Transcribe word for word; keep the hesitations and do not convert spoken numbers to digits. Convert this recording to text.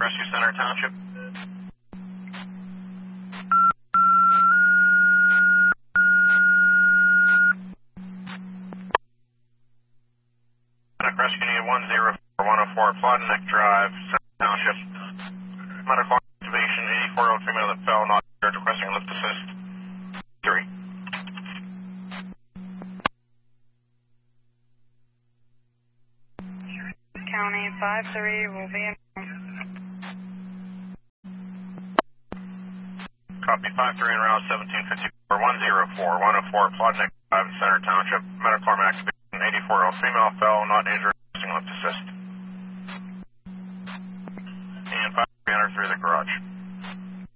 Rescue Center Township. Medic Rescue Unit one zero four one oh four, Plotting Neck Drive, Center Township. Medical activation, eighty-four-year-old female that fell, not injured, requesting lift assist. Three. County five three will be in. Copy five three en route seventeen fifty-four, one zero four one oh four, Plotting Neck Drive, Center Township. Medical activation, eighty-four-year-old female fell, not injured, requesting lift assist.